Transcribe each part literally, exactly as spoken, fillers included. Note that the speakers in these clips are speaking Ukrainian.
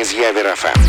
з Явір еф ем.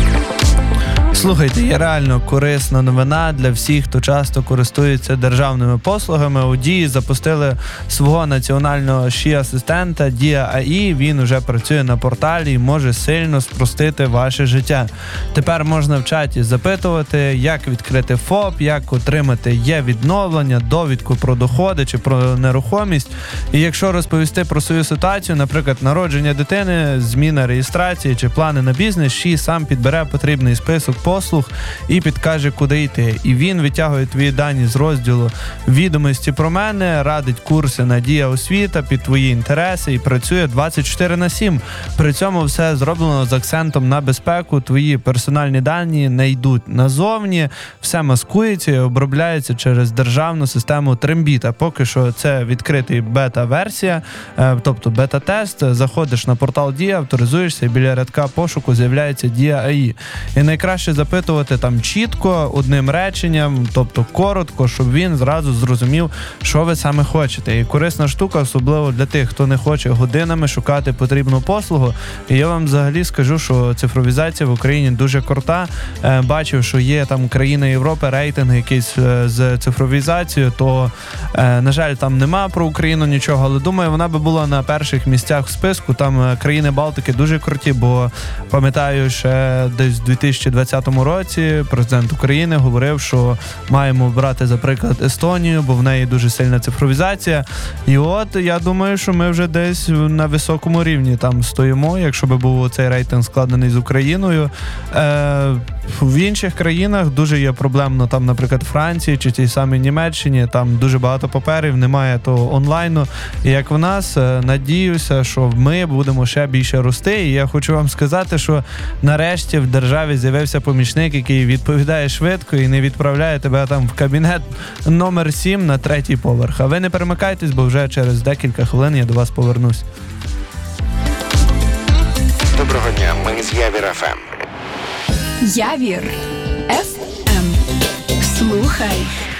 Слухайте, є реально корисна новина для всіх, хто часто користується державними послугами. У Дії запустили свого національного ШІ-асистента Дія ей ай. Він уже працює на порталі і може сильно спростити ваше життя. Тепер можна в чаті запитувати, як відкрити ФОП, як отримати є-відновлення, довідку про доходи чи про нерухомість. І якщо розповісти про свою ситуацію, наприклад, народження дитини, зміна реєстрації чи плани на бізнес, ШІ сам підбере потрібний список послуг і підкаже, куди йти. І він витягує твої дані з розділу «Відомості про мене», радить курси на Дія Освіта під твої інтереси і працює двадцять чотири на сім. При цьому все зроблено з акцентом на безпеку. Твої персональні дані не йдуть назовні, все маскується і обробляється через державну систему Трембіта. Поки що це відкритий бета-версія, тобто бета-тест. Заходиш на портал Дія, авторизуєшся і біля рядка пошуку з'являється Дія ей ай. І найкраще запитувати там чітко, одним реченням, тобто коротко, щоб він зразу зрозумів, що ви саме хочете. І корисна штука, особливо для тих, хто не хоче годинами шукати потрібну послугу. І я вам взагалі скажу, що цифровізація в Україні дуже крута. Бачив, що є там країни Європи, рейтинг якийсь з цифровізацією, то, на жаль, там нема про Україну нічого, але думаю, вона би була на перших місцях в списку. Там країни Балтики дуже круті, бо пам'ятаю, ще десь в дві тисячі двадцятому році президент України говорив, що маємо брати, за приклад, Естонію, бо в неї дуже сильна цифровізація. І от, я думаю, що ми вже десь на високому рівні там стоїмо, якщо би був цей рейтинг складений з Україною. Е, в інших країнах дуже є проблемно, там, наприклад, Франції чи тій самій Німеччині, там дуже багато паперів, немає того онлайну. І як в нас, надіюся, що ми будемо ще більше рости. І я хочу вам сказати, що нарешті в державі з'явився помічник, який відповідає швидко і не відправляє тебе там в кабінет номер сім на третій поверх. А ви не перемикайтесь, бо вже через декілька хвилин я до вас повернусь. Доброго дня, ми з Явір еф ем. Явір еф ем. Слухай